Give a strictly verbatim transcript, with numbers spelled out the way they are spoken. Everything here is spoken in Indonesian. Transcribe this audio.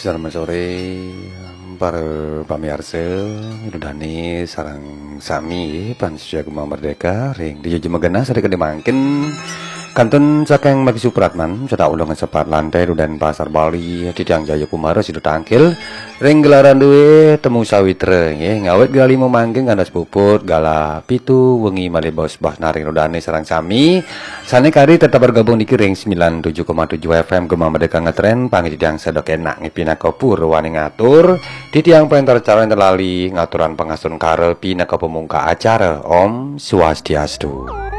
Selamat sore para pamirsa Dani sarang sami Pansusya Gema Merdeka ring di Jemegana sadaya dimangkin Kantun saking Maki Supratman cetak ulungan sepat lantai dan pasar Bali Didang Jaya Kumara sido tangkil ring gelaran duwe temu sawitra nggih ngawet gali memangking kandas puput gala pitu wengi malih bos bah naring rodane sareng sami sane kari tetap bergabung di ring sembilan puluh tujuh koma tujuh F M Gema Merdeka ngetren pangidang sedok enak ngipina kopur wani ngatur di tiang pentar calon terlali ngaturan pengasun karel pina pemungka acara Om Swastiastu.